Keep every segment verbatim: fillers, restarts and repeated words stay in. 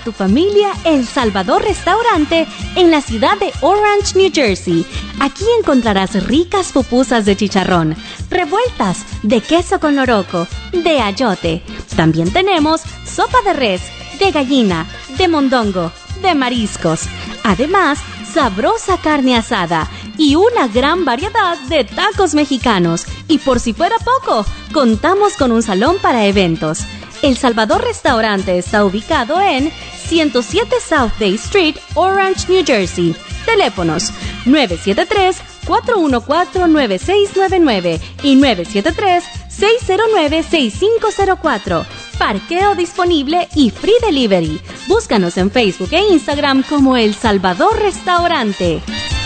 tu familia El Salvador Restaurante en la ciudad de Orange, New Jersey. Aquí encontrarás ricas pupusas de chicharrón, revueltas de queso con loroco, de ayote. También tenemos sopa de res, de gallina, de mondongo, de mariscos. Además, sabrosa carne asada y una gran variedad de tacos mexicanos. Y por si fuera poco, contamos con un salón para eventos. El Salvador Restaurante está ubicado en ciento siete South Day Street, Orange, New Jersey. Teléfonos nueve siete tres, cuatro uno cuatro, nueve seis nueve nueve y nueve siete tres, seis cero nueve, seis cinco cero cuatro. Parqueo disponible y free delivery. Búscanos en Facebook e Instagram como El Salvador Restaurante.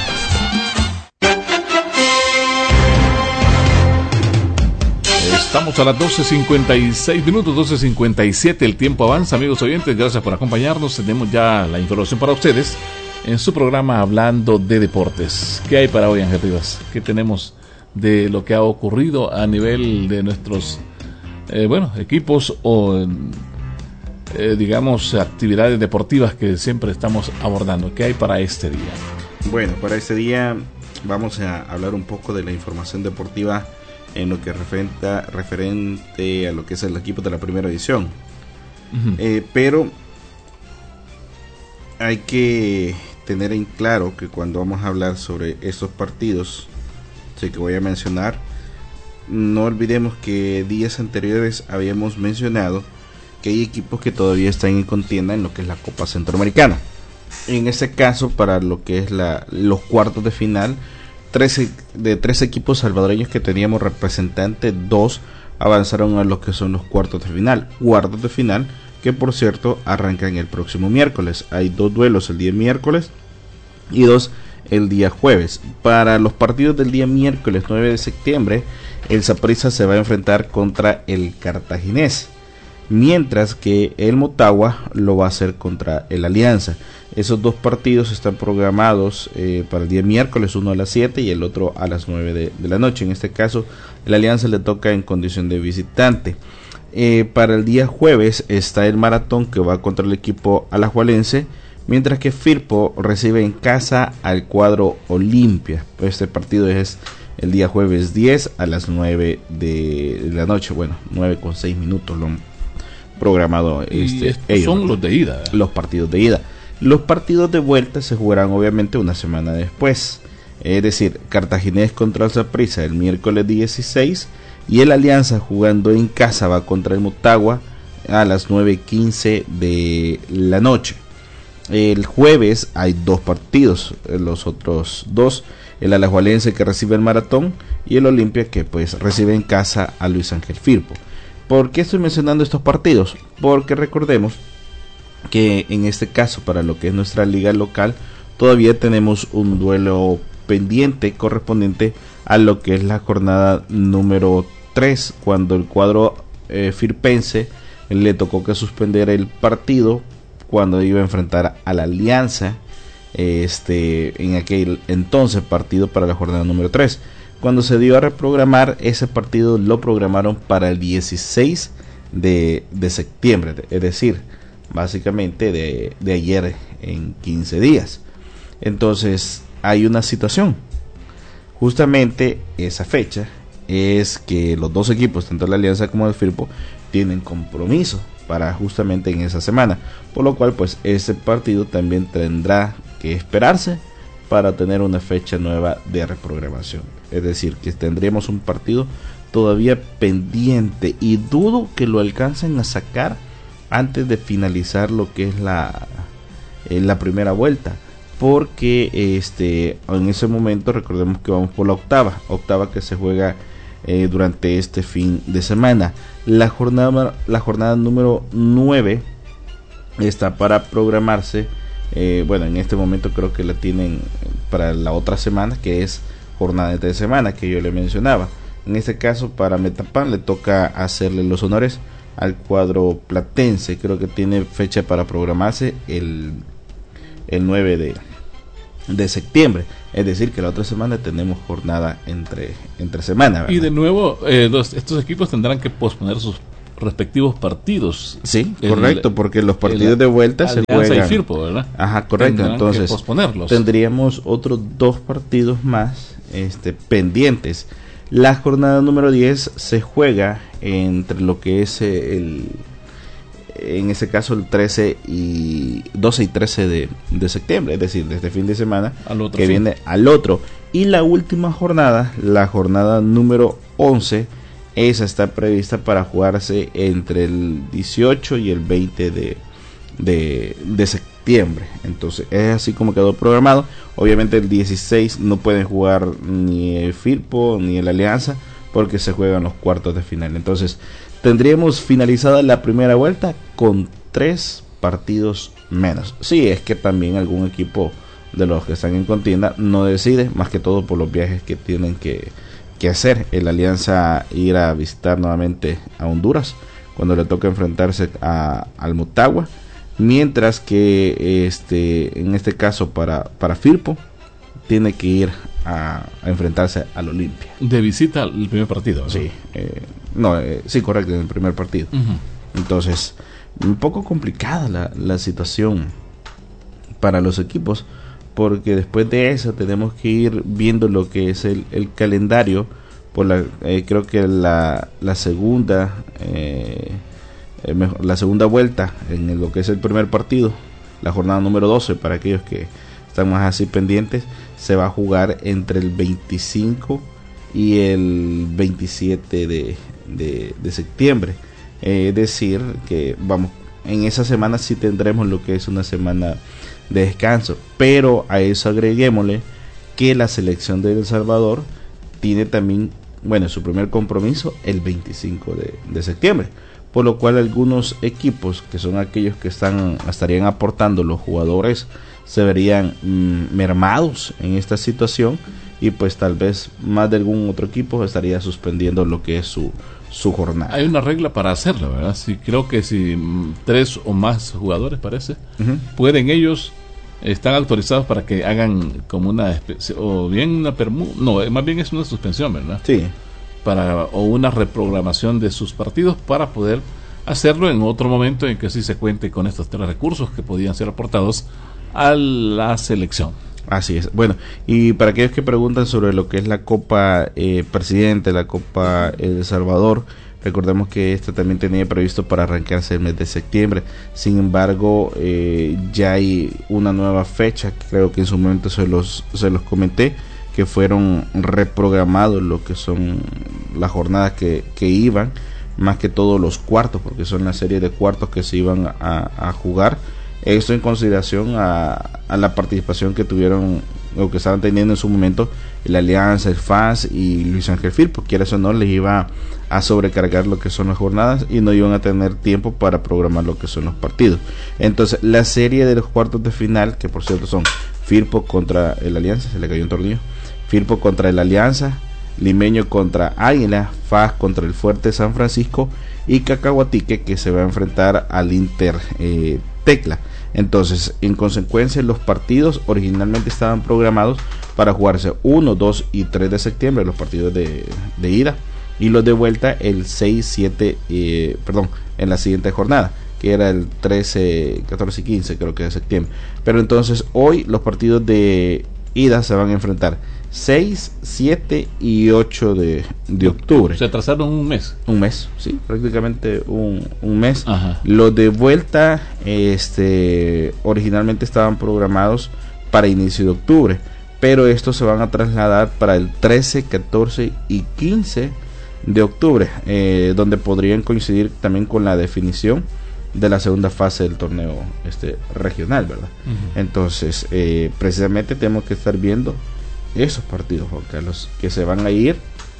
Estamos a las doce cincuenta y seis minutos, doce cincuenta y siete, el tiempo avanza, amigos oyentes, gracias por acompañarnos. Tenemos ya la información para ustedes en su programa Hablando de Deportes. ¿Qué hay para hoy, Ángel Rivas? ¿Qué tenemos de lo que ha ocurrido a nivel de nuestros eh, bueno, equipos o eh, digamos actividades deportivas que siempre estamos abordando? ¿Qué hay para este día? Bueno, para este día vamos a hablar un poco de la información deportiva en lo que referenta, referente a lo que es el equipo de la primera edición. Uh-huh. Eh, pero hay que tener en claro que cuando vamos a hablar sobre estos partidos, sí, que voy a mencionar, no olvidemos que días anteriores habíamos mencionado que hay equipos que todavía están en contienda en lo que es la Copa Centroamericana. En este caso, para lo que es la, los cuartos de final, trece, de tres equipos salvadoreños que teníamos representantes, dos avanzaron a lo que son los cuartos de final. Cuartos de final que, por cierto, arrancan el próximo miércoles. Hay dos duelos el día miércoles y dos el día jueves. Para los partidos del día miércoles nueve de septiembre, el Saprissa se va a enfrentar contra el Cartaginés, mientras que el Motagua lo va a hacer contra el Alianza. Esos dos partidos están programados eh, para el día miércoles, uno a las siete y el otro a las nueve de, de la noche. En este caso, el Alianza le toca en condición de visitante. Eh, para el día jueves está el Maratón, que va contra el equipo alajuelense, mientras que Firpo recibe en casa al cuadro Olimpia. Este partido es el día jueves diez a las nueve de la noche. Bueno, nueve con seis minutos lo han programado. Este, y ellos, son los de ida. Los partidos de ida. Los partidos de vuelta se jugarán obviamente una semana después. Es decir, Cartaginés contra el Saprissa el miércoles dieciséis y el Alianza jugando en casa va contra el Motagua a las nueve quince de la noche. El jueves hay dos partidos, los otros dos, el alajuelense que recibe el Maratón y el Olimpia que pues recibe en casa a Luis Ángel Firpo. ¿Por qué estoy mencionando estos partidos? Porque recordemos que en este caso, para lo que es nuestra liga local, todavía tenemos un duelo pendiente correspondiente a lo que es la jornada número tres, cuando el cuadro eh, firpense le tocó que suspender el partido cuando iba a enfrentar a la Alianza, este, en aquel entonces partido para la jornada número tres. Cuando se dio a reprogramar ese partido, lo programaron para el dieciséis de, de septiembre, es decir, básicamente de, de ayer en quince días. Entonces hay una situación, justamente esa fecha es que los dos equipos, tanto la Alianza como el Firpo, tienen compromiso para justamente en esa semana, por lo cual pues ese partido también tendrá que esperarse para tener una fecha nueva de reprogramación. Es decir, que tendríamos un partido todavía pendiente y dudo que lo alcancen a sacar antes de finalizar lo que es la, eh, la primera vuelta, porque este en ese momento recordemos que vamos por la octava, octava que se juega eh, durante este fin de semana. La jornada, la jornada número nueve está para programarse, eh, bueno, en este momento creo que la tienen para la otra semana, que es jornada de tres semanas que yo le mencionaba. En este caso, para Metapan le toca hacerle los honores al cuadro platense. Creo que tiene fecha para programarse el, el nueve de, de septiembre. Es decir, que la otra semana tenemos jornada entre, entre semana, ¿verdad? Y de nuevo, eh, los, estos equipos tendrán que posponer sus respectivos partidos. Sí, el, correcto, porque los partidos el, de vuelta se juegan. Y Firpo, ¿verdad? Ajá, correcto. Tendrán Entonces, posponerlos. Tendríamos otros dos partidos más este, pendientes. La jornada número diez se juega entre lo que es el, en ese caso el trece y doce y trece de, de septiembre, es decir, desde fin de semana al otro, que sí. viene al otro. Y la última jornada, la jornada número once, esa está prevista para jugarse entre el dieciocho y el veinte de, de, de septiembre. Entonces es así como quedó programado. Obviamente el dieciséis no pueden jugar ni el Firpo ni el Alianza porque se juegan los cuartos de final. Entonces tendríamos finalizada la primera vuelta con tres partidos menos. Sí, es que también algún equipo de los que están en contienda no decide, más que todo por los viajes que tienen que, que hacer. El Alianza ir a visitar nuevamente a Honduras cuando le toca enfrentarse a, al Motagua, mientras que este en este caso para, para Firpo tiene que ir a, a enfrentarse al Olimpia. De visita el primer partido, ¿no? Sí, eh, no, eh, sí, correcto, en el primer partido. Uh-huh. Entonces, un poco complicada la, la situación para los equipos, porque después de eso tenemos que ir viendo lo que es el, el calendario. Por la, eh, creo que la, la segunda eh, eh, mejor, la segunda vuelta en el, lo que es el primer partido, la jornada número doce, para aquellos que están más así pendientes, se va a jugar entre el veinticinco y el veintisiete de, de, de septiembre. Eh, es decir, que vamos, en esa semana sí tendremos lo que es una semana de descanso, pero a eso agreguémosle que la selección de El Salvador tiene también, bueno, su primer compromiso el veinticinco de, de septiembre, por lo cual algunos equipos que son aquellos que están estarían aportando los jugadores se verían mmm, mermados en esta situación, y pues tal vez más de algún otro equipo estaría suspendiendo lo que es su, su jornada. Hay una regla para hacerlo, ¿verdad? Sí, creo que si mm, tres o más jugadores, parece, uh-huh. pueden ellos, están autorizados para que hagan como una especie, o bien una permuta, no, más bien es una suspensión, ¿verdad? Sí. Para, o una reprogramación de sus partidos para poder hacerlo en otro momento en que sí se cuente con estos tres recursos que podían ser aportados a la selección. Así es. Bueno, y para aquellos que preguntan sobre lo que es la Copa eh, Presidente, la Copa El Salvador, recordemos que esta también tenía previsto para arrancarse el mes de septiembre. Sin embargo, eh, ya hay una nueva fecha, creo que en su momento se los, se los comenté, que fueron reprogramados lo que son las jornadas que, que iban, más que todos los cuartos, porque son la serie de cuartos que se iban a, a jugar. Esto en consideración a, a la participación que tuvieron o que estaban teniendo en su momento la Alianza, el F A S y Luis Ángel Firpo. Quieras o no, les iba a sobrecargar lo que son las jornadas y no iban a tener tiempo para programar lo que son los partidos. Entonces la serie de los cuartos de final, que por cierto son Firpo contra el Alianza, se le cayó un tornillo, Firpo contra el Alianza, Limeño contra Águila, F A S contra el Fuerte San Francisco y Cacahuatique, que se va a enfrentar al Inter eh, Tecla. Entonces, en consecuencia, los partidos originalmente estaban programados para jugarse uno, dos y tres de septiembre, los partidos de, de ida, y los de vuelta el seis, siete, eh, perdón, en la siguiente jornada, que era el trece, catorce y quince, creo que de septiembre. Pero entonces, hoy los partidos de ida se van a enfrentar seis, siete y ocho de, de octubre. Se atrasaron un mes. Un mes, sí, prácticamente un, un mes. Ajá. Los de vuelta este, originalmente estaban programados para inicio de octubre, pero estos se van a trasladar para el trece, catorce y quince de octubre, eh, donde podrían coincidir también con la definición de la segunda fase del torneo este regional, ¿verdad? Uh-huh. Entonces, eh, precisamente tenemos que estar viendo esos partidos, Juan Carlos, que se van a ir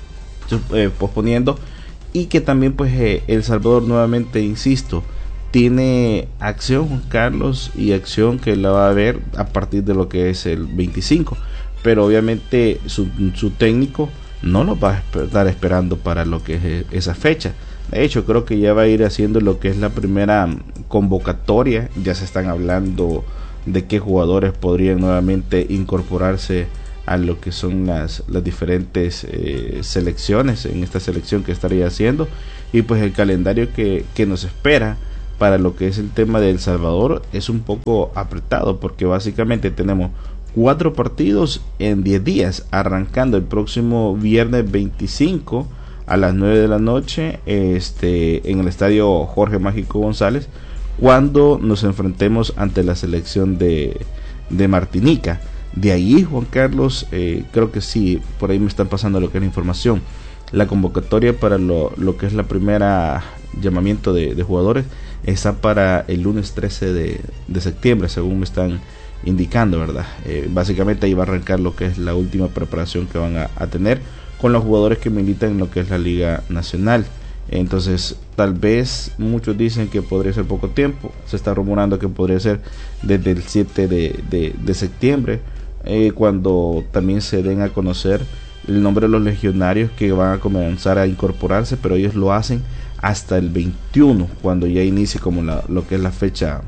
eh, posponiendo, y que también pues eh, El Salvador, nuevamente insisto, tiene acción, Juan Carlos, y acción que la va a haber a partir de lo que es el veinticinco, pero obviamente su, su técnico no lo va a estar esperando para lo que es esa fecha. De hecho, creo que ya va a ir haciendo lo que es la primera convocatoria. Ya se están hablando de qué jugadores podrían nuevamente incorporarse a lo que son las, las diferentes eh, selecciones en esta selección que estaría haciendo, y pues el calendario que, que nos espera para lo que es el tema de El Salvador es un poco apretado, porque básicamente tenemos cuatro partidos en diez días, arrancando el próximo viernes veinticinco a las nueve de la noche este, en el estadio Jorge Mágico González, cuando nos enfrentemos ante la selección de, de Martinica. De ahí, Juan Carlos, eh, creo que sí, por ahí me están pasando lo que es la información. La convocatoria para lo, lo que es la primera llamamiento de, de jugadores está para el lunes trece de, de septiembre, según me están indicando, ¿verdad? Eh, básicamente ahí va a arrancar lo que es la última preparación que van a, a tener con los jugadores que militan en lo que es la Liga Nacional. Entonces, tal vez muchos dicen que podría ser poco tiempo. Se está rumorando que podría ser desde el siete de, de, de septiembre, eh, cuando también se den a conocer el nombre de los legionarios que van a comenzar a incorporarse, pero ellos lo hacen hasta el veintiuno, cuando ya inicie como la, lo que es la fecha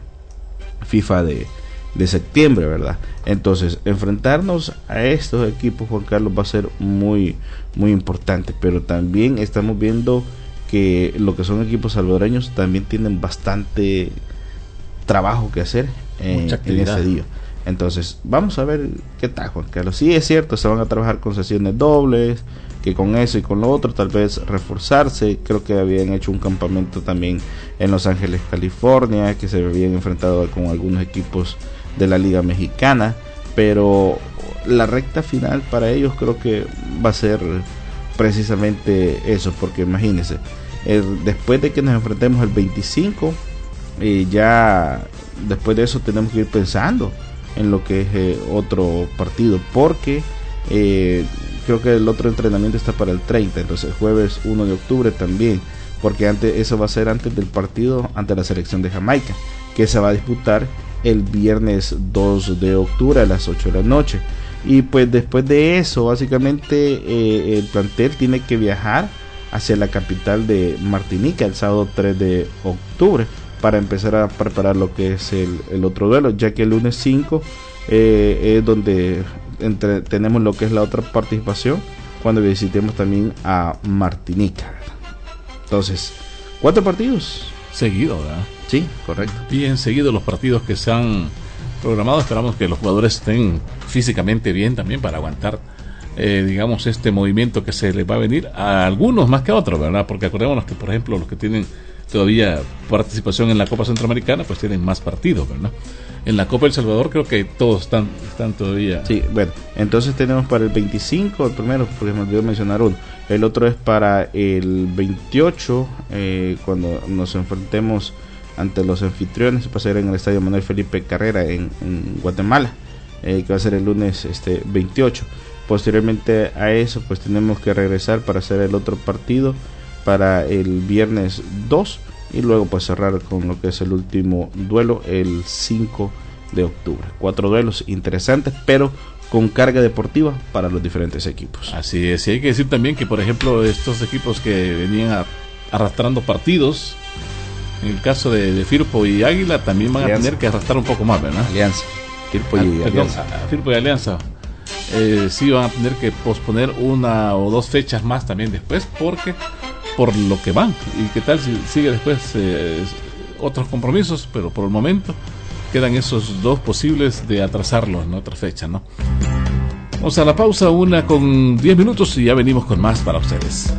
FIFA de, de septiembre, ¿verdad? Entonces, enfrentarnos a estos equipos, Juan Carlos, va a ser muy, muy importante, pero también estamos viendo que lo que son equipos salvadoreños también tienen bastante trabajo que hacer en, en ese día. Entonces, vamos a ver qué tal, Juan Carlos. Sí, es cierto, se van a trabajar con sesiones dobles, que con eso y con lo otro tal vez reforzarse. Creo que habían hecho un campamento también en Los Ángeles, California, que se habían enfrentado con algunos equipos de la Liga Mexicana, pero la recta final para ellos creo que va a ser precisamente eso, porque imagínense, el, después de que nos enfrentemos el veinticinco, eh, ya después de eso tenemos que ir pensando en lo que es eh, otro partido, porque eh, creo que el otro entrenamiento está para el treinta, entonces jueves uno de octubre también, porque antes eso va a ser antes del partido ante la selección de Jamaica, que se va a disputar el viernes dos de octubre a las ocho de la noche. Y pues después de eso, básicamente eh, el plantel tiene que viajar hacia la capital de Martinica el sábado tres de octubre para empezar a preparar lo que es el, el otro duelo, ya que el lunes cinco eh, es donde entre, tenemos lo que es la otra participación, cuando visitemos también a Martinica. Entonces, cuatro partidos seguidos, ¿verdad? Sí, correcto. Bien seguidos los partidos que se han programado. Esperamos que los jugadores estén físicamente bien también para aguantar eh, digamos este movimiento que se les va a venir a algunos más que a otros, ¿verdad? Porque acordémonos que, por ejemplo, los que tienen todavía participación en la Copa Centroamericana pues tienen más partidos, ¿verdad? En la Copa El Salvador creo que todos están, están todavía. Sí, bueno, entonces tenemos para el veinticinco el primero, porque me olvidé mencionar uno. El otro es para el veintiocho, eh, cuando nos enfrentemos ante los anfitriones, va a ser en el estadio Manuel Felipe Carrera en, en Guatemala, eh, que va a ser el lunes este veintiocho. Posteriormente a eso pues tenemos que regresar para hacer el otro partido para el viernes dos, y luego pues cerrar con lo que es el último duelo el cinco de octubre. Cuatro duelos interesantes, pero con carga deportiva para los diferentes equipos. Así es, y hay que decir también que, por ejemplo, estos equipos que venían a, arrastrando partidos, en el caso de, de Firpo y Águila, también van Alianza. a tener que arrastrar un poco más, ¿verdad? Alianza, Firpo y ah, perdón, Alianza. A, a Firpo y Alianza eh, sí van a tener que posponer una o dos fechas más también después, porque por lo que van, y qué tal si sigue después eh, otros compromisos, pero por el momento quedan esos dos posibles de atrasarlos en otra fecha, ¿no? Vamos a la pausa, una con diez minutos, y ya venimos con más para ustedes.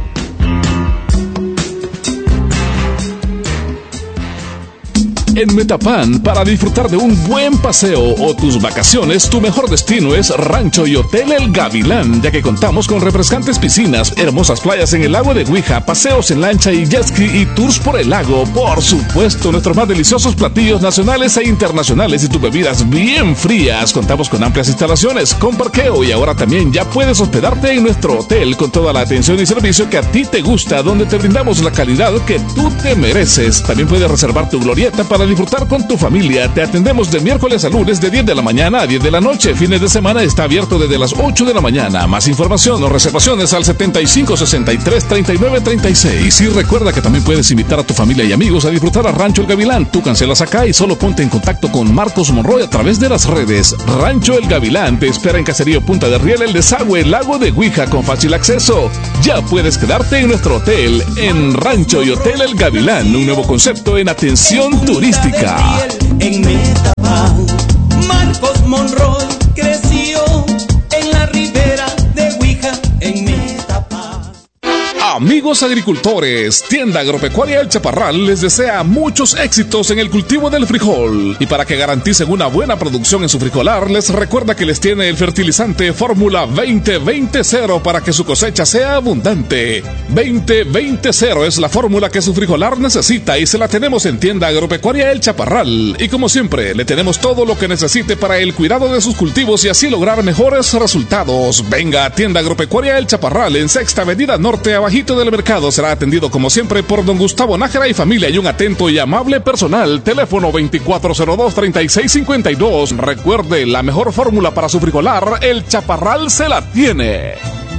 En Metapan, para disfrutar de un buen paseo o tus vacaciones, tu mejor destino es Rancho y Hotel El Gavilán, ya que contamos con refrescantes piscinas, hermosas playas en el lago de Huija, paseos en lancha y jet ski y tours por el lago. Por supuesto, nuestros más deliciosos platillos nacionales e internacionales y tus bebidas bien frías. Contamos con amplias instalaciones, con parqueo, y ahora también ya puedes hospedarte en nuestro hotel con toda la atención y servicio que a ti te gusta, donde te brindamos la calidad que tú te mereces. También puedes reservar tu glorieta para para disfrutar con tu familia. Te atendemos de miércoles a lunes de diez de la mañana a diez de la noche. Fines de semana está abierto desde las ocho de la mañana. Más información o reservaciones al setenta y cinco sesenta y tres treinta y nueve treinta y seis. Y recuerda que también puedes invitar a tu familia y amigos a disfrutar a Rancho El Gavilán. Tú cancelas acá y solo ponte en contacto con Marcos Monroy a través de las redes. Rancho El Gavilán te espera en Caserío Punta de Riel, El Desagüe, Lago de Guija, con fácil acceso. Ya puedes quedarte en nuestro hotel, en Rancho y Hotel El Gavilán, un nuevo concepto en atención turística. En Metapán, Marcos Monroy creció en la ribera de Guija, en Metapán. Amigos agricultores, Tienda Agropecuaria El Chaparral les desea muchos éxitos en el cultivo del frijol. Y para que garanticen una buena producción en su frijolar, les recuerda que les tiene el fertilizante Fórmula veinte veinte cero para que su cosecha sea abundante. veinte veinte cero es la fórmula que su frijolar necesita y se la tenemos en Tienda Agropecuaria El Chaparral. Y como siempre, le tenemos todo lo que necesite para el cuidado de sus cultivos y así lograr mejores resultados. Venga a Tienda Agropecuaria El Chaparral en Sexta Avenida Norte, abajito del mercado. Será atendido como siempre por don Gustavo Nájera y familia y un atento y amable personal. Teléfono veinticuatro cero dos treinta y seis cincuenta y dos. Recuerde, la mejor fórmula para su frijolar, El Chaparral se la tiene.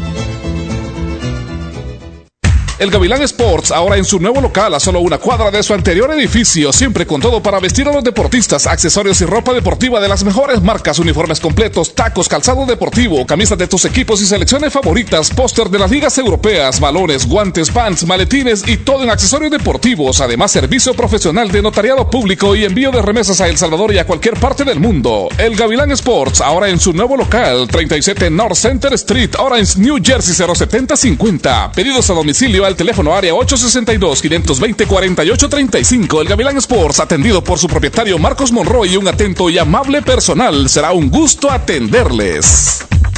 El Gavilán Sports, ahora en su nuevo local a solo una cuadra de su anterior edificio, siempre con todo para vestir a los deportistas, accesorios y ropa deportiva de las mejores marcas, uniformes completos, tacos, calzado deportivo, camisas de tus equipos y selecciones favoritas, póster de las ligas europeas, balones, guantes, pants, maletines y todo en accesorios deportivos. Además, servicio profesional de notariado público y envío de remesas a El Salvador y a cualquier parte del mundo. El Gavilán Sports, ahora en su nuevo local, treinta y siete North Center Street, Orange, New Jersey cero setenta cincuenta. Pedidos a domicilio al teléfono área ocho sesenta y dos, quinientos veinte, cuarenta y ocho treinta y cinco. El Gavilán Sports, atendido por su propietario Marcos Monroy y un atento y amable personal. Será un gusto atenderles.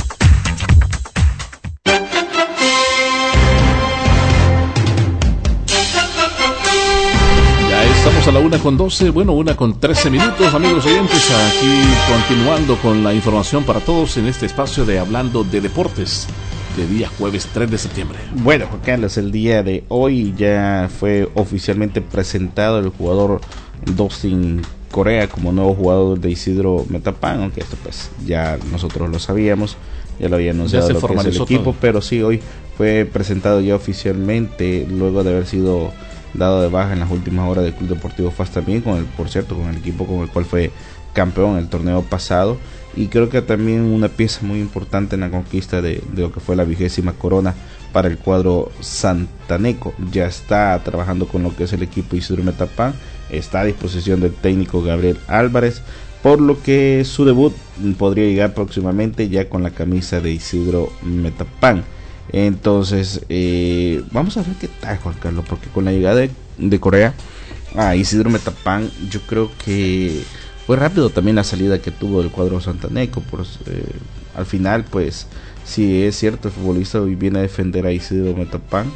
Ya estamos a la una con doce, bueno, una con trece minutos, amigos oyentes, aquí continuando con la información para todos en este espacio de Hablando de Deportes, de día jueves tres de septiembre. Bueno, Juan Carlos, el día de hoy ya fue oficialmente presentado el jugador Dustin Correa como nuevo jugador de Isidro Metapán, aunque esto pues ya nosotros lo sabíamos, ya lo había anunciado lo que es el equipo, todo. Pero sí, hoy fue presentado ya oficialmente, luego de haber sido dado de baja en las últimas horas del Club Deportivo F A S también, con el, por cierto, con el equipo con el cual fue campeón en el torneo pasado. Y creo que también una pieza muy importante en la conquista de, de lo que fue la vigésima corona para el cuadro santaneco. Ya está trabajando con lo que es el equipo Isidro Metapán, está a disposición del técnico Gabriel Álvarez, por lo que su debut podría llegar próximamente ya con la camisa de Isidro Metapán. Entonces eh, vamos a ver qué tal, Juan Carlos, porque con la llegada de, de Correa a Isidro Metapán, yo creo que fue rápido también la salida que tuvo del cuadro santaneco. Por, eh, al final, pues, si es cierto, el futbolista hoy viene a defender a Isidro Metapán.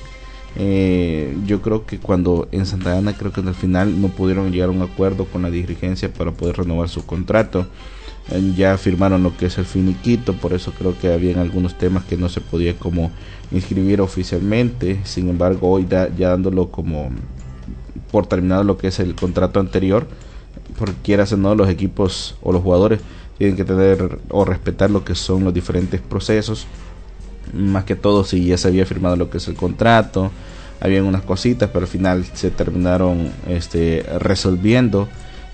Eh, yo creo que cuando en Santa Ana, creo que al final no pudieron llegar a un acuerdo con la dirigencia para poder renovar su contrato. Eh, ya firmaron lo que es el finiquito, por eso creo que habían algunos temas que no se podía como inscribir oficialmente. Sin embargo, hoy da, ya dándolo como por terminado lo que es el contrato anterior, porque quieras o no, los equipos o los jugadores tienen que tener o respetar lo que son los diferentes procesos. Más que todo, si ya se había firmado lo que es el contrato, habían unas cositas, pero al final se terminaron este, resolviendo.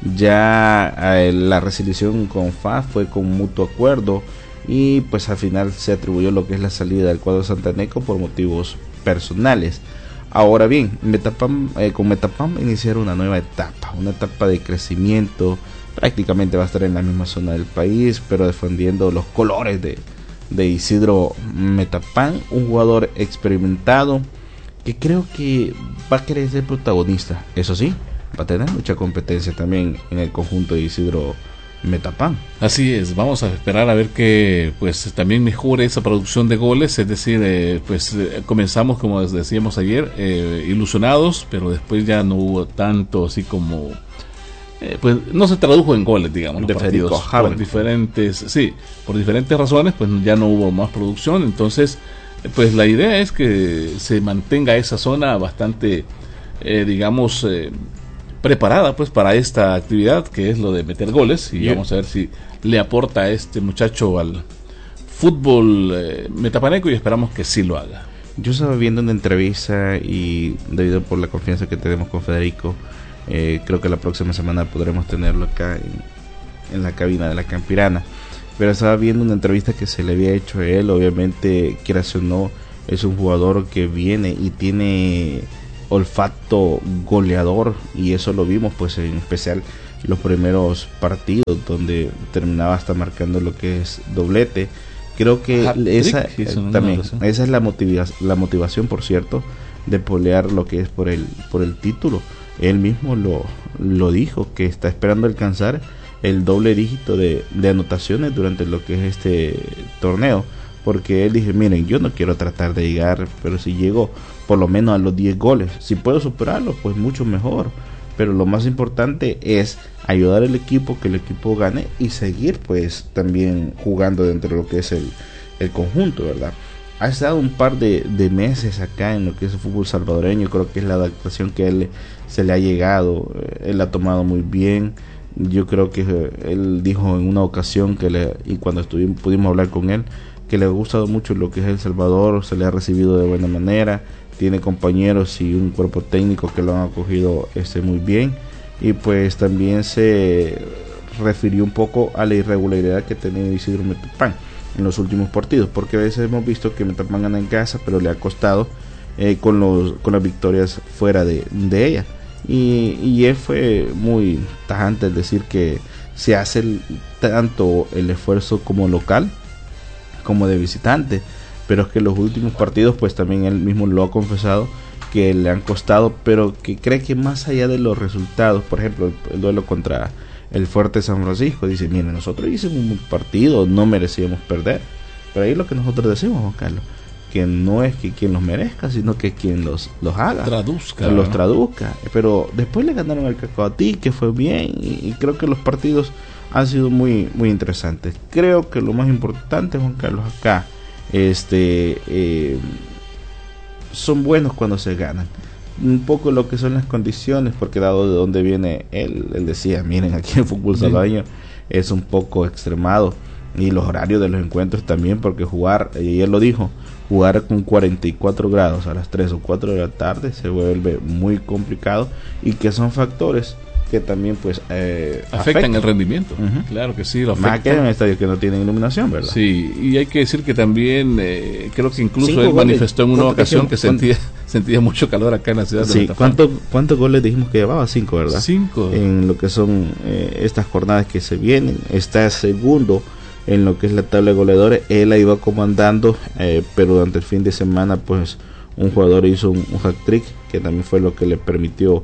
Ya eh, la resolución con F A S fue con mutuo acuerdo y pues al final se atribuyó lo que es la salida del cuadro santaneco por motivos personales. Ahora bien, Metapán, eh, con Metapán iniciar una nueva etapa, una etapa de crecimiento. Prácticamente va a estar en la misma zona del país, pero defendiendo los colores de, de Isidro Metapán, un jugador experimentado que creo que va a querer ser protagonista. Eso sí, va a tener mucha competencia también en el conjunto de Isidro Metapán. Así es, vamos a esperar a ver que pues también mejore esa producción de goles, es decir, eh, pues eh, comenzamos, como decíamos ayer, eh, ilusionados, pero después ya no hubo tanto así como eh, pues no se tradujo en goles, digamos, los partidos, por diferentes, sí, por diferentes razones, pues ya no hubo más producción. Entonces pues la idea es que se mantenga esa zona bastante eh, digamos eh, preparada pues para esta actividad que es lo de meter goles, y Bien. vamos a ver si le aporta a este muchacho al fútbol eh, metapaneco, y esperamos que sí lo haga. Yo estaba viendo una entrevista y debido por la confianza que tenemos con Federico, eh, creo que la próxima semana podremos tenerlo acá en, en la cabina de la Campirana. Pero estaba viendo una entrevista que se le había hecho a él. Obviamente, quieras o no, es un jugador que viene y tiene olfato goleador, y eso lo vimos pues en especial los primeros partidos donde terminaba hasta marcando lo que es doblete. Creo que esa, eh, también, esa es la, motiva la motivación, por cierto, de pelear lo que es por el, por el título. Él mismo lo, lo dijo, que está esperando alcanzar el doble dígito de, de anotaciones durante lo que es este torneo, porque él dice, miren, yo no quiero tratar de llegar, pero si llego por lo menos a los diez goles, si puedo superarlo, pues mucho mejor, pero lo más importante es ayudar al equipo, que el equipo gane y seguir pues también jugando dentro de lo que es el, el conjunto, ¿verdad? Ha estado un par de, de meses acá en lo que es el fútbol salvadoreño. Creo que es la adaptación que a él se le ha llegado, él ha tomado muy bien. Yo creo que él dijo en una ocasión que le, y cuando estuvimos, pudimos hablar con él, que le ha gustado mucho lo que es El Salvador, se le ha recibido de buena manera, tiene compañeros y un cuerpo técnico que lo han acogido este, muy bien, y pues también se refirió un poco a la irregularidad que ha tenido Isidro Metapán en los últimos partidos, porque a veces hemos visto que Metapán gana en casa, pero le ha costado eh, con, los, con las victorias fuera de, de ella. Y, y él fue muy tajante al decir que se hace el, tanto el esfuerzo como local como de visitante, pero es que los últimos partidos pues también él mismo lo ha confesado que le han costado, pero que cree que más allá de los resultados, por ejemplo el, el duelo contra el Fuerte San Francisco, dice, miren, nosotros hicimos un partido, no merecíamos perder, pero ahí es lo que nosotros decimos, Juan Carlos, que no es que quien los merezca, sino que quien los, los haga, traduzca, los ¿no? traduzca. Pero después le ganaron al Cacaotí, que fue bien, y, y creo que los partidos han sido muy muy interesantes. Creo que lo más importante, Juan Carlos, acá este eh, son buenos cuando se ganan. Un poco lo que son las condiciones, porque dado de dónde viene él, él decía, miren, aquí el fútbol salvadoreño es un poco extremado, y los horarios de los encuentros también, porque jugar, y él lo dijo, jugar con cuarenta y cuatro grados a las tres o cuatro de la tarde se vuelve muy complicado, y que son factores que también pues eh, afectan, afectan el rendimiento. Uh-huh. Claro que sí, lo más afectan. que en un estadio que no tiene iluminación, ¿verdad? Sí, y hay que decir que también eh, creo que incluso Cinco él goles. manifestó en una ¿Cuánto ocasión que ¿cuánto? sentía sentía mucho calor acá en la ciudad de Sí, Metapán. ¿cuánto, ¿cuántos goles dijimos que llevaba? Cinco, ¿verdad? Cinco. En lo que son eh, estas jornadas que se vienen. Está segundo en lo que es la tabla de goleadores. Él la iba comandando, eh, pero durante el fin de semana pues un jugador hizo un, un hat-trick, que también fue lo que le permitió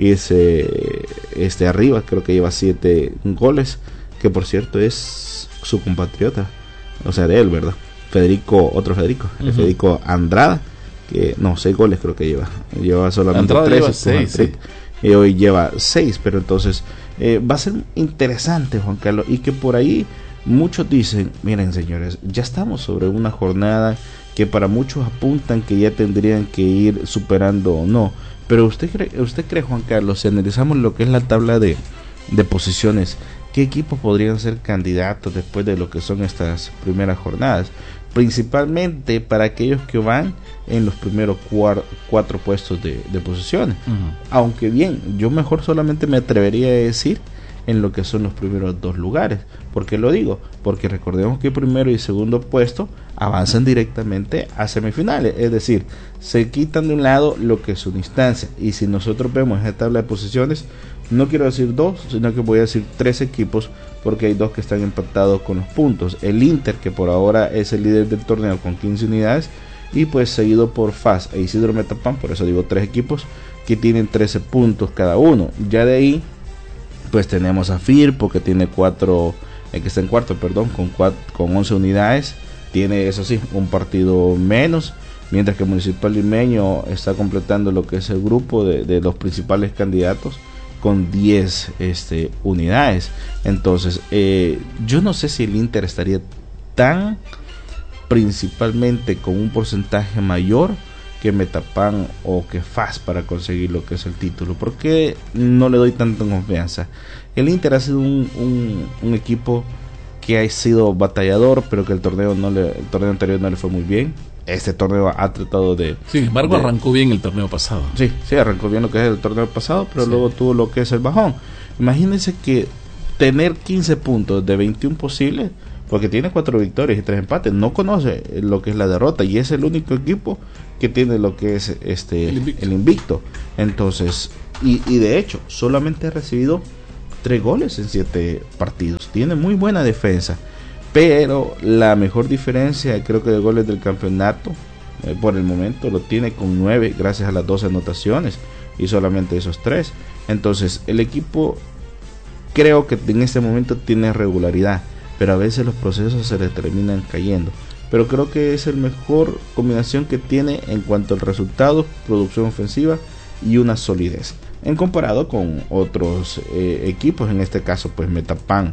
irse este, arriba. Creo que lleva siete goles, que por cierto es su compatriota, o sea, de él, ¿verdad? Federico, otro Federico, uh-huh. el Federico Andrada, que no, seis goles creo que lleva. Lleva solamente Andrada tres, lleva seis, sí. Y hoy lleva seis, pero entonces eh, va a ser interesante, Juan Carlos, y que por ahí muchos dicen, miren señores, ya estamos sobre una jornada que para muchos apuntan que ya tendrían que ir superando o no, pero usted cree, usted cree Juan Carlos, si analizamos lo que es la tabla de, de posiciones, ¿qué equipos podrían ser candidatos después de lo que son estas primeras jornadas? Principalmente para aquellos que van en los primeros cuar, cuatro puestos de, de posiciones. Uh-huh. Aunque bien, yo mejor solamente me atrevería a decir en lo que son los primeros dos lugares. ¿Por qué lo digo? Porque recordemos que primero y segundo puesto avanzan directamente a semifinales, es decir, se quitan de un lado lo que es una instancia, y si nosotros vemos esa tabla de posiciones, no quiero decir dos, sino que voy a decir tres equipos, porque hay dos que están empatados con los puntos. El Inter, que por ahora es el líder del torneo con quince unidades, y pues seguido por F A S e Isidro Metapán, por eso digo tres equipos que tienen trece puntos cada uno. Ya de ahí pues tenemos a Firpo, que tiene cuatro, eh, que está en cuarto, perdón, con cuatro, con once unidades, tiene eso sí, un partido menos, mientras que Municipal Limeño está completando lo que es el grupo de, de los principales candidatos con diez este, unidades. Entonces, eh, yo no sé si el Inter estaría tan principalmente con un porcentaje mayor que Metapan o que F A S para conseguir lo que es el título. ¿Por qué no le doy tanta confianza? El Inter ha sido un, un, un equipo que ha sido batallador, pero que el torneo no le, el torneo anterior no le fue muy bien. Este torneo ha tratado de... Sin embargo, de, arrancó bien el torneo pasado. Sí, sí, arrancó bien lo que es el torneo pasado, pero sí. luego tuvo lo que es el bajón. Imagínense que tener quince puntos de veintiún posibles, porque tiene cuatro victorias y tres empates, no conoce lo que es la derrota y es el único equipo que tiene lo que es este el invicto. El invicto. Entonces, y, y de hecho, solamente ha recibido tres goles en siete partidos. Tiene muy buena defensa, pero la mejor diferencia, creo que de goles del campeonato, eh, por el momento lo tiene con nueve, gracias a las doce anotaciones y solamente esos tres. Entonces, el equipo creo que en este momento tiene regularidad, pero a veces los procesos se le terminan cayendo. Pero creo que es el mejor combinación que tiene en cuanto al resultado, producción ofensiva y una solidez, en comparado con otros eh, equipos, en este caso pues Metapan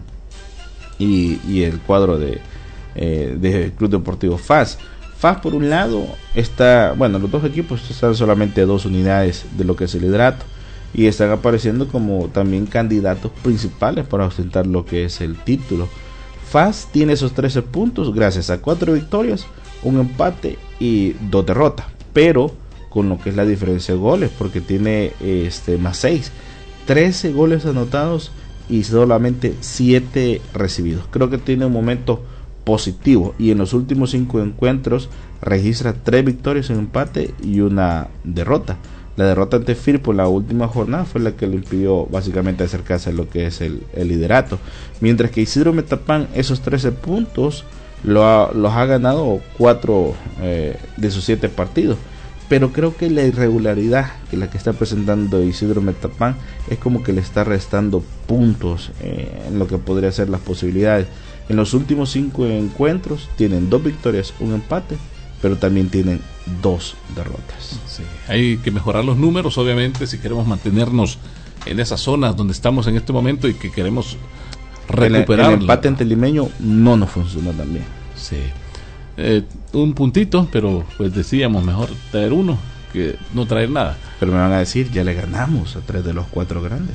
y, y el cuadro de, eh, de Club Deportivo F A S. F A S por un lado está, bueno, los dos equipos están solamente a dos unidades de lo que es el liderato y están apareciendo como también candidatos principales para ostentar lo que es el título. F A S tiene esos trece puntos gracias a cuatro victorias, un empate y dos derrotas, pero con lo que es la diferencia de goles, porque tiene este más seis, trece goles anotados y solamente siete recibidos. Creo que tiene un momento positivo y en los últimos cinco encuentros registra tres victorias, un empate y una derrota. La derrota ante Firpo en la última jornada fue la que le impidió básicamente acercarse a lo que es el, el liderato. Mientras que Isidro Metapan esos trece puntos lo ha, los ha ganado cuatro eh, de sus siete partidos. Pero creo que la irregularidad que la que está presentando Isidro Metapan es como que le está restando puntos eh, en lo que podría ser las posibilidades. En los últimos cinco encuentros tienen dos victorias, un empate, pero también tienen dos derrotas. Sí, hay que mejorar los números, obviamente, si queremos mantenernos en esas zonas donde estamos en este momento y que queremos recuperar. El, el empate ante el Limeño no nos funciona tan bien. Sí. Eh, un puntito, pero pues decíamos mejor traer uno que no traer nada. Pero me van a decir, ya le ganamos a tres de los cuatro grandes.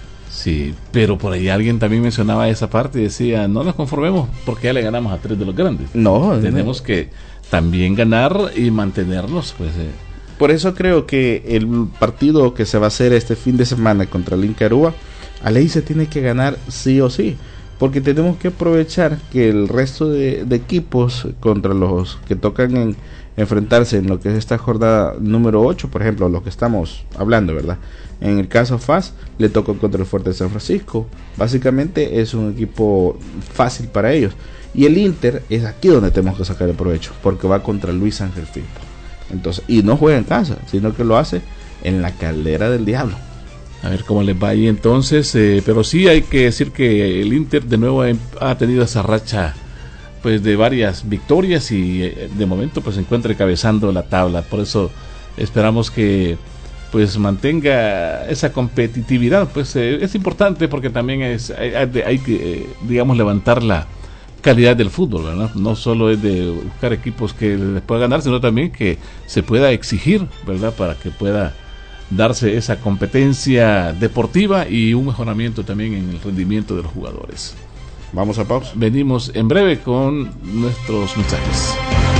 Sí, pero por ahí alguien también mencionaba esa parte y decía, no nos conformemos porque ya le ganamos a tres de los grandes. No, tenemos no. que también ganar y mantenernos, pues. Eh. Por eso creo que el partido que se va a hacer este fin de semana contra el Inca Aruba, Alei se tiene que ganar sí o sí. Porque tenemos que aprovechar que el resto de, de equipos contra los que tocan en enfrentarse en lo que es esta jornada número ocho, por ejemplo, lo que estamos hablando, ¿verdad? En el caso F A S, le tocó contra el Fuerte de San Francisco. Básicamente es un equipo fácil para ellos. Y el Inter es aquí donde tenemos que sacar el provecho, porque va contra Luis Ángel Firpo. Entonces, y no juega en casa, sino que lo hace en la Caldera del Diablo. A ver cómo les va ahí entonces, eh, pero sí hay que decir que el Inter de nuevo ha tenido esa racha pues de varias victorias y eh, de momento pues se encuentra encabezando la tabla. Por eso esperamos que pues mantenga esa competitividad, pues eh, es importante porque también es hay, hay que eh, digamos levantar la calidad del fútbol, ¿verdad? No solo es de buscar equipos que les pueda ganar, sino también que se pueda exigir, ¿verdad? Para que pueda darse esa competencia deportiva y un mejoramiento también en el rendimiento de los jugadores. Vamos a pausa. Venimos en breve con nuestros mensajes.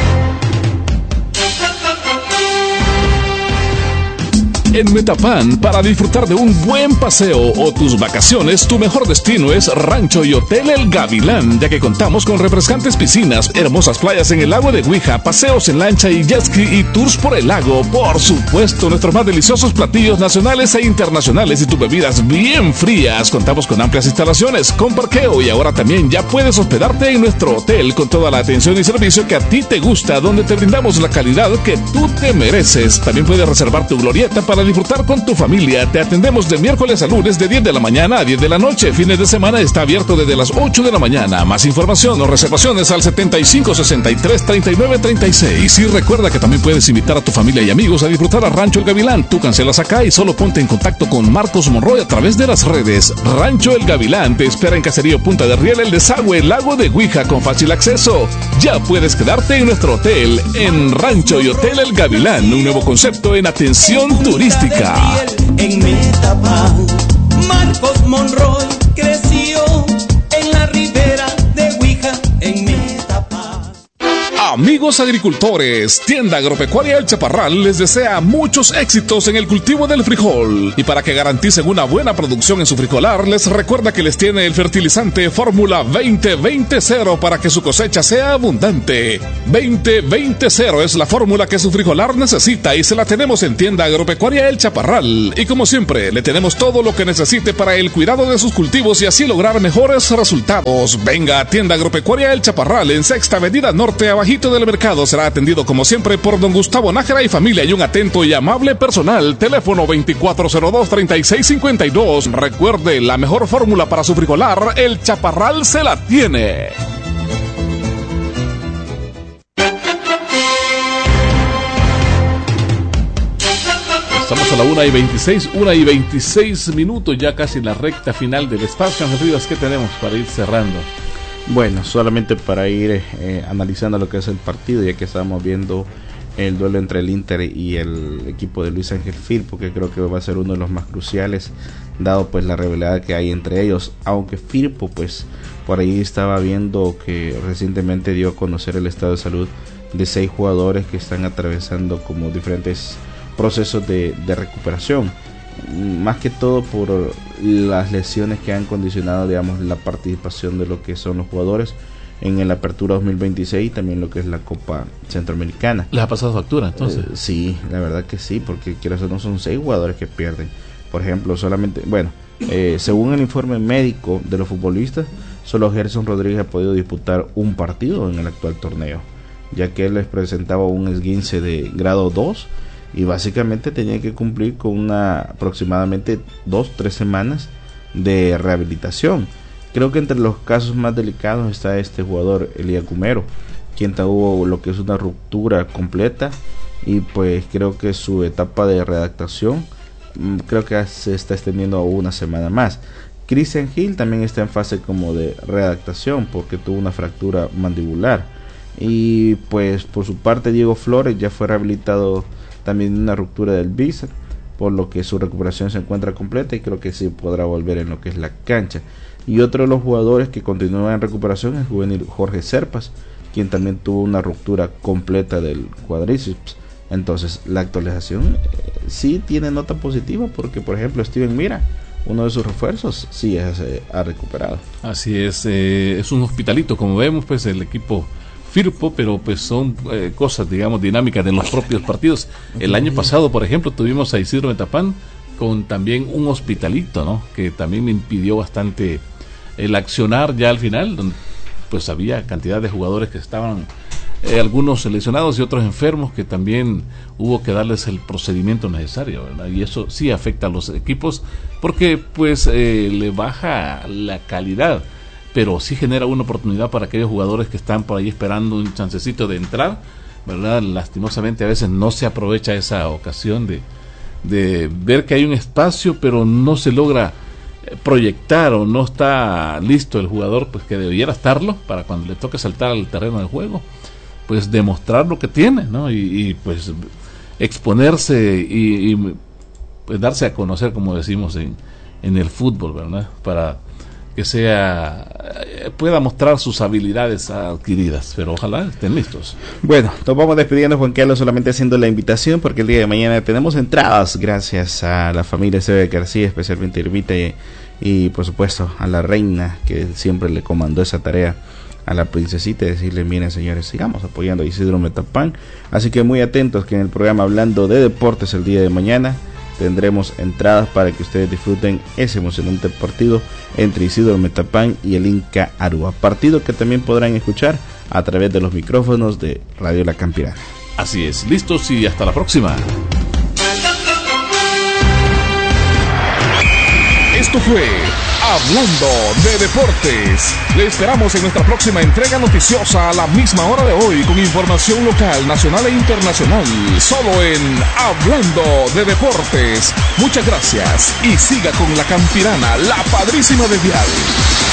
En Metapan, para disfrutar de un buen paseo o tus vacaciones, tu mejor destino es Rancho y Hotel El Gavilán, ya que contamos con refrescantes piscinas, hermosas playas en el lago de Huija, paseos en lancha y jet ski y tours por el lago. Por supuesto, nuestros más deliciosos platillos nacionales e internacionales y tus bebidas bien frías. Contamos con amplias instalaciones, con parqueo y ahora también ya puedes hospedarte en nuestro hotel con toda la atención y servicio que a ti te gusta, donde te brindamos la calidad que tú te mereces. También puedes reservar tu glorieta para para disfrutar con tu familia. Te atendemos de miércoles a lunes de diez de la mañana a diez de la noche. Fines de semana está abierto desde las ocho de la mañana. Más información o reservaciones al setenta y cinco sesenta y tres treinta y nueve treinta y seis. Y recuerda que también puedes invitar a tu familia y amigos a disfrutar a Rancho El Gavilán. Tú cancelas acá y solo ponte en contacto con Marcos Monroy a través de las redes. Rancho El Gavilán te espera en Caserío Punta de Riel, El Desagüe, Lago de Guija, con fácil acceso. Ya puedes quedarte en nuestro hotel, en Rancho y Hotel El Gavilán, un nuevo concepto en atención turística. En Metapán, Marcos Monroy creció en la ribera de Guija, en Metapán. Amigos agricultores, Tienda Agropecuaria El Chaparral les desea muchos éxitos en el cultivo del frijol. Y para que garanticen una buena producción en su frijolar, les recuerda que les tiene el fertilizante Fórmula veinte veinte cero para que su cosecha sea abundante. veinte veinte cero es la fórmula que su frijolar necesita y se la tenemos en Tienda Agropecuaria El Chaparral. Y como siempre, le tenemos todo lo que necesite para el cuidado de sus cultivos y así lograr mejores resultados. Venga a Tienda Agropecuaria El Chaparral en Sexta Avenida Norte, abajito del mercado. Será atendido como siempre por don Gustavo Nájera y familia y un atento y amable personal. Teléfono veinticuatro cero dos treinta y seis cincuenta y dos. Recuerde, la mejor fórmula para su frijolar, El Chaparral se la tiene. Estamos a la una y veintiséis, una y veintiséis minutos, ya casi en la recta final del espacio. Ángel Rivas, ¿qué tenemos para ir cerrando? Bueno, solamente para ir eh, analizando lo que es el partido, ya que estamos viendo el duelo entre el Inter y el equipo de Luis Ángel Firpo, que creo que va a ser uno de los más cruciales, dado pues la rivalidad que hay entre ellos, aunque Firpo pues por ahí estaba viendo que recientemente dio a conocer el estado de salud de seis jugadores que están atravesando como diferentes procesos de, de recuperación, más que todo por las lesiones que han condicionado, digamos, la participación de lo que son los jugadores en el Apertura dos mil veintiséis y también lo que es la Copa Centroamericana. ¿Les ha pasado factura entonces? Eh, sí, la verdad que sí, porque quiero no son seis jugadores que pierden. Por ejemplo, solamente, bueno, eh, según el informe médico de los futbolistas, solo Gerson Rodríguez ha podido disputar un partido en el actual torneo, ya que él les presentaba un esguince de grado dos y básicamente tenía que cumplir con una aproximadamente dos, tres semanas de rehabilitación. Creo que entre los casos más delicados está este jugador, Elías Cumero, quien tuvo lo que es una ruptura completa y pues creo que su etapa de readaptación creo que se está extendiendo a una semana más. Christian Gil también está en fase como de readaptación porque tuvo una fractura mandibular y pues por su parte Diego Flores ya fue rehabilitado también una ruptura del bíceps, por lo que su recuperación se encuentra completa y creo que sí podrá volver en lo que es la cancha. Y otro de los jugadores que continúa en recuperación es el juvenil Jorge Serpas, quien también tuvo una ruptura completa del cuádriceps. Entonces la actualización eh, sí tiene nota positiva porque por ejemplo Steven Mira, uno de sus refuerzos, sí es, eh, ha recuperado. Así es, eh, es un hospitalito, como vemos pues el equipo Firpo, pero pues son eh, cosas, digamos, dinámicas de los propios partidos. El año pasado, por ejemplo, tuvimos a Isidro Metapán con también un hospitalito, ¿no? Que también me impidió bastante el accionar ya al final, donde pues había cantidad de jugadores que estaban, eh, algunos lesionados y otros enfermos, que también hubo que darles el procedimiento necesario, ¿verdad? Y eso sí afecta a los equipos, porque pues eh, le baja la calidad, pero sí genera una oportunidad para aquellos jugadores que están por ahí esperando un chancecito de entrar, ¿verdad? Lastimosamente a veces no se aprovecha esa ocasión de, de ver que hay un espacio, pero no se logra proyectar o no está listo el jugador pues que debiera estarlo para cuando le toque saltar al terreno del juego, pues demostrar lo que tiene, ¿no? Y, y pues exponerse y, y pues darse a conocer, como decimos en, en el fútbol, ¿verdad? Para que sea pueda mostrar sus habilidades adquiridas, pero ojalá estén listos. Bueno, nos vamos despidiendo, Juan Carlos, solamente haciendo la invitación porque el día de mañana tenemos entradas gracias a la familia C B García, especialmente Irvita y, y por supuesto a la reina que siempre le comandó esa tarea a la princesita, y decirle, miren señores, sigamos apoyando a Isidro Metapán, así que muy atentos que en el programa Hablando de Deportes el día de mañana tendremos entradas para que ustedes disfruten ese emocionante partido entre Isidro Metapán y el Inca Aruba, partido que también podrán escuchar a través de los micrófonos de Radio La Campirana. Así es, listos y hasta la próxima. Esto fue Hablando de Deportes. Le esperamos en nuestra próxima entrega noticiosa a la misma hora de hoy con información local, nacional e internacional. Solo en Hablando de Deportes. Muchas gracias y siga con la Campirana, la padrísima de Vial.